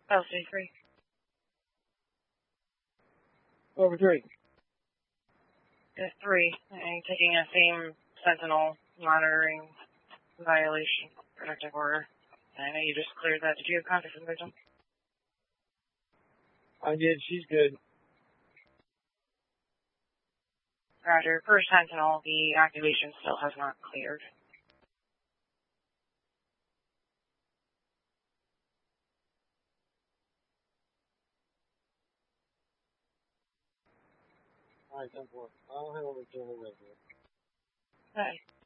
Kelsey 3. Over 3. 3. And taking a same Sentinel monitoring violation protective order. I know you just cleared that. Did you have contact with the victim? I did. She's good. Roger. Per Sentinel, the activation still has not cleared. Alright, 10-4. I'll handle the general right here. Hey.